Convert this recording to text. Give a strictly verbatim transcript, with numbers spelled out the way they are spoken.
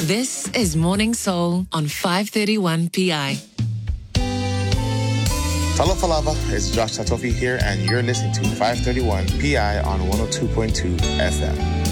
This is Morning Soul on five thirty-one P I. Hello, Falava. It's Josh Tatofi here, and you're listening to five thirty-one P I on one oh two point two F M.